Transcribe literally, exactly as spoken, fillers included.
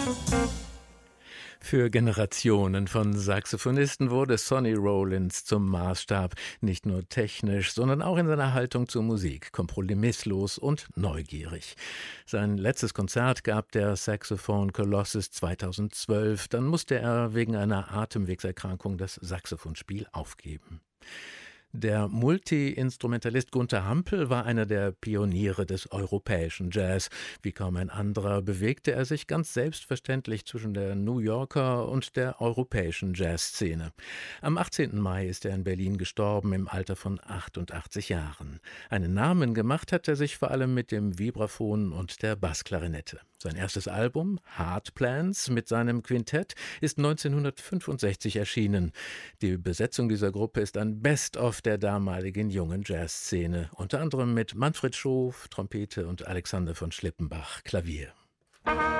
Für Generationen von Saxophonisten wurde Sonny Rollins zum Maßstab, nicht nur technisch, sondern auch in seiner Haltung zur Musik, kompromisslos und neugierig. Sein letztes Konzert gab der Saxophone Colossus zweitausendzwölf, dann musste er wegen einer Atemwegserkrankung das Saxophonspiel aufgeben. Der Multi-Instrumentalist Gunther Hampel war einer der Pioniere des europäischen Jazz. Wie kaum ein anderer bewegte er sich ganz selbstverständlich zwischen der New Yorker und der europäischen Jazzszene. Am achtzehnten Mai ist er in Berlin gestorben, im Alter von achtundachtzig Jahren. Einen Namen gemacht hat er sich vor allem mit dem Vibraphon und der Bassklarinette. Sein erstes Album, Heart Plans, mit seinem Quintett, ist neunzehnhundertfünfundsechzig erschienen. Die Besetzung dieser Gruppe ist ein Best-of der damaligen jungen Jazzszene, unter anderem mit Manfred Schof, Trompete und Alexander von Schlippenbach, Klavier.